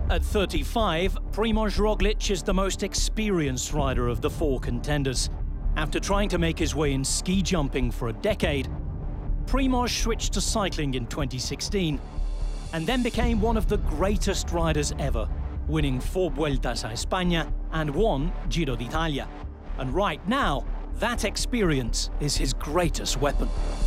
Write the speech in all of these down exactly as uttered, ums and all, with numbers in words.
At thirty-five, Primož Roglič is the most experienced rider of the four contenders. After trying to make his way in ski jumping for a decade, Primož switched to cycling in twenty sixteen and then became one of the greatest riders ever, winning four Vueltas a España and one Giro d'Italia. And right now, that experience is his greatest weapon.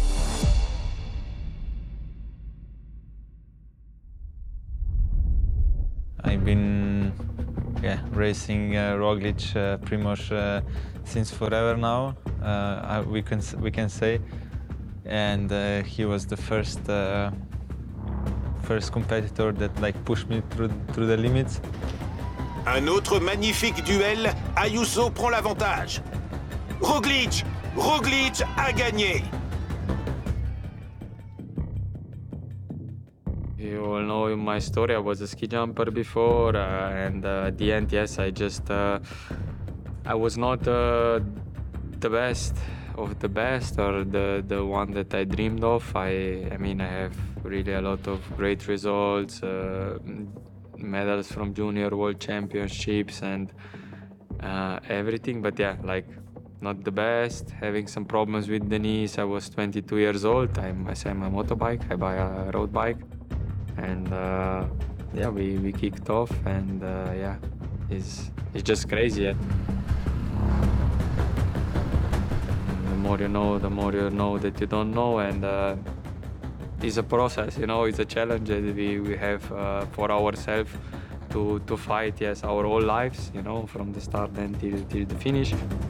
I've been yeah, racing uh, Roglič, uh, Primož uh, since forever now, uh, we, can, we can say. And uh, he was the first, uh, first competitor that like, pushed me through, through the limits. Un autre magnifique duel, Ayuso prend l'avantage. Roglič, Roglič a gagné. You all know my story. I was a ski jumper before, uh, and uh, at the end, yes, I just uh, I was not uh, the best of the best or the the one that I dreamed of. I I mean, I have really a lot of great results, uh, medals from junior world championships and uh, everything. But yeah, like not the best. Having some problems with the knees. I was twenty-two years old. I I sell my motorbike. I buy a road bike. And uh, yeah, we, we kicked off, and uh, yeah, it's, it's just crazy. Yeah. The more you know, the more you know that you don't know, and uh, it's a process, you know, it's a challenge that we, we have uh, for ourselves to, to fight, yes, our whole lives, you know, from the start until till the finish.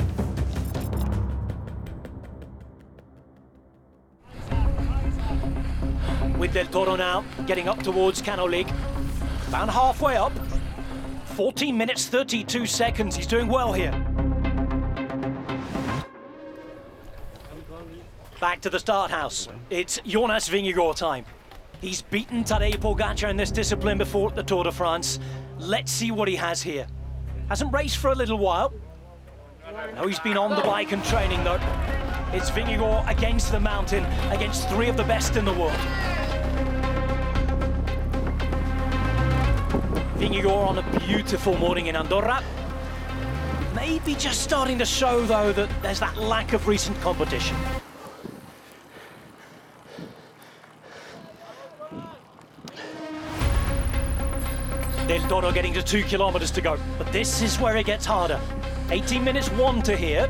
With Del Toro now, getting up towards Cannolig. About halfway up. fourteen minutes, thirty-two seconds. He's doing well here. Back to the start house. It's Jonas Vingegaard time. He's beaten Tadej Pogačar in this discipline before at the Tour de France. Let's see what he has here. Hasn't raced for a little while. No, he's been on the bike and training though. It's Vingegaard against the mountain, against three of the best in the world. Vingegaard on a beautiful morning in Andorra. Maybe just starting to show, though, that there's that lack of recent competition. Del Toro getting to two kilometers to go, but this is where it gets harder. eighteen minutes one to here.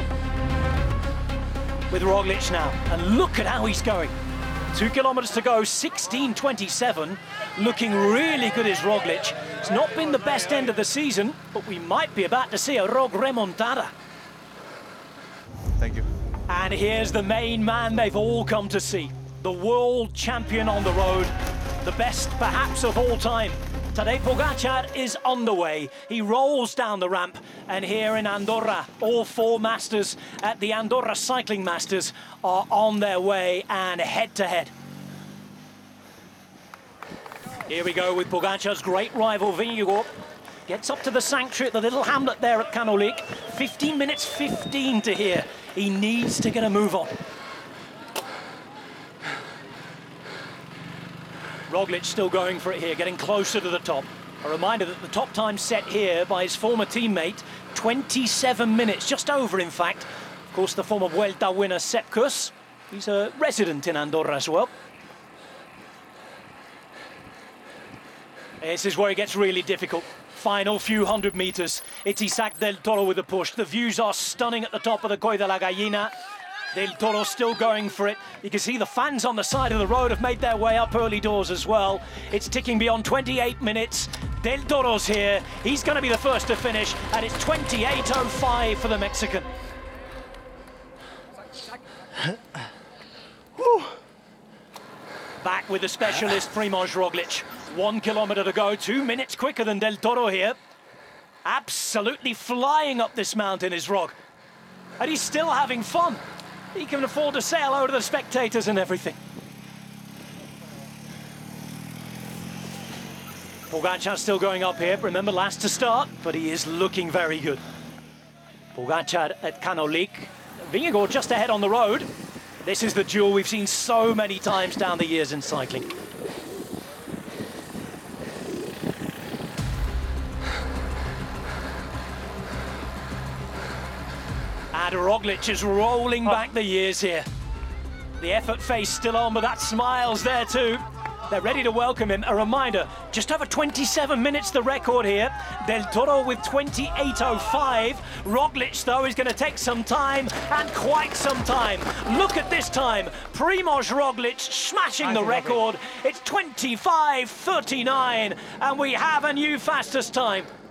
With Roglič now, and look at how he's going. Two kilometers to go, sixteen twenty-seven. Looking really good is Roglič. It's not been the best end of the season, but we might be about to see a Rog remontada. Thank you. And here's the main man they've all come to see. The world champion on the road. The best, perhaps, of all time. Tadej Pogačar is on the way. He rolls down the ramp, and here in Andorra, all four masters at the Andorra Cycling Masters are on their way and head-to-head. Here we go with Pogačar's great rival Vingegaard. Gets up to the sanctuary at the little hamlet there at Cannolig. fifteen minutes fifteen to here. He needs to get a move on. Roglič still going for it here, getting closer to the top. A reminder that the top time set here by his former teammate, twenty-seven minutes, just over in fact. Of course, the former Vuelta winner, Sepp Kuss. He's a resident in Andorra as well. This is where it gets really difficult. Final few hundred meters. It's Isaac Del Toro with the push. The views are stunning at the top of the Coll de la Gallina. Del Toro still going for it. You can see the fans on the side of the road have made their way up early doors as well. It's ticking beyond twenty-eight minutes. Del Toro's here. He's going to be the first to finish, and it's twenty-eight oh five for the Mexican. Back with the specialist Primož Roglič. One kilometre to go, two minutes quicker than Del Toro here. Absolutely flying up this mountain is Rog. And he's still having fun. He can afford to say hello to the spectators and everything. Pogačar still going up here. Remember, last to start, but he is looking very good. Pogačar at Cannolig. Vingegaard just ahead on the road. This is the duel we've seen so many times down the years in cycling. And Roglic is rolling back the years here. The effort face still on, but that smile's there too. They're ready to welcome him. A reminder, just over twenty-seven minutes the record here. Del Toro with twenty-eight oh five. Roglic, though, is going to take some time, and quite some time. Look at this time. Primož Roglic smashing the record. It's twenty-five thirty-nine, and we have a new fastest time.